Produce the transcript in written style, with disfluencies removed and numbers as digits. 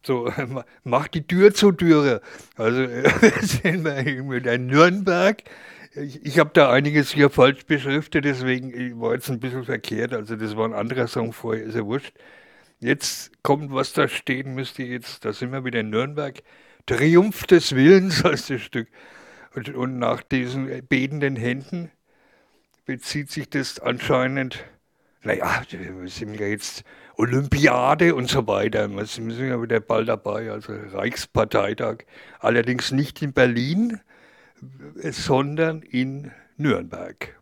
So, mach die Tür zu Türe. Also, sind wir in Nürnberg. Ich habe da einiges hier falsch beschriftet, deswegen war jetzt ein bisschen verkehrt. Also, das war ein anderer Song vorher, ist ja wurscht. Jetzt kommt, was da stehen müsste jetzt. Da sind wir wieder in Nürnberg. Triumph des Willens heißt das Stück. Und nach diesen betenden Händen bezieht sich das anscheinend, naja, wir sind ja jetzt Olympiade und so weiter. Wir sind ja wieder bald dabei, also Reichsparteitag. Allerdings nicht in Berlin, sondern in Nürnberg.